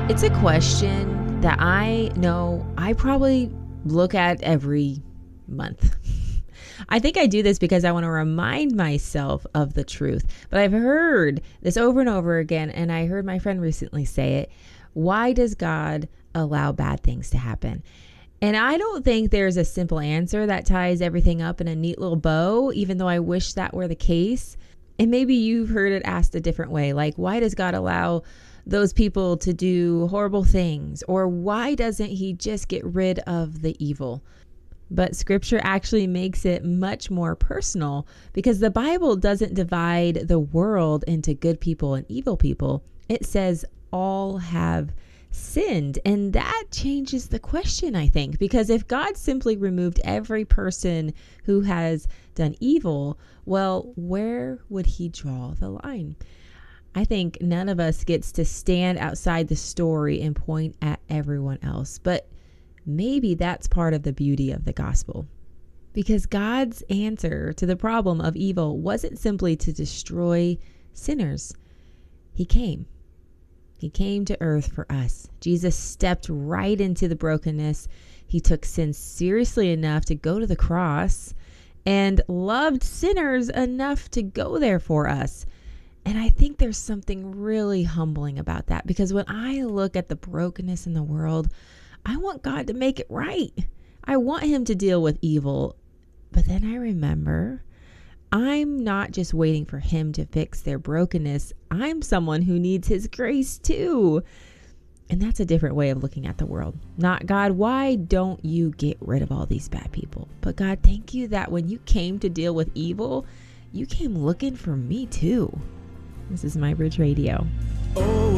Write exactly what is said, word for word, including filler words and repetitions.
It's a question that I know I probably look at every month. I think I do this because I want to remind myself of the truth. But I've heard this over and over again, and I heard my friend recently say it. Why does God allow bad things to happen? And I don't think there's a simple answer that ties everything up in a neat little bow, even though I wish that were the case. And maybe you've heard it asked a different way, like, why does God allow those people to do horrible things? Or why doesn't he just get rid of the evil? But scripture actually makes it much more personal, because the Bible doesn't divide the world into good people and evil people. It says all have sinned. And that changes the question, I think, because if God simply removed every person who has done evil, well, where would he draw the line? I think none of us gets to stand outside the story and point at everyone else, but maybe that's part of the beauty of the gospel, because God's answer to the problem of evil wasn't simply to destroy sinners. He came. He came to earth for us. Jesus stepped right into the brokenness. He took sin seriously enough to go to the cross and loved sinners enough to go there for us. And I think there's something really humbling about that, because when I look at the brokenness in the world, I want God to make it right. I want him to deal with evil. But then I remember, I'm not just waiting for him to fix their brokenness. I'm someone who needs his grace too. And that's a different way of looking at the world. Not, God, why don't you get rid of all these bad people? But God, thank you that when you came to deal with evil, you came looking for me too. This is My Bridge Radio. Oh.